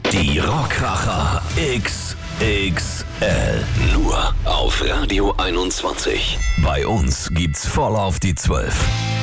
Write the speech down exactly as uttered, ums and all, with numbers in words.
Die Rockracher X X L. Nur auf Radio einundzwanzig. Bei uns gibt's voll auf die zwölf.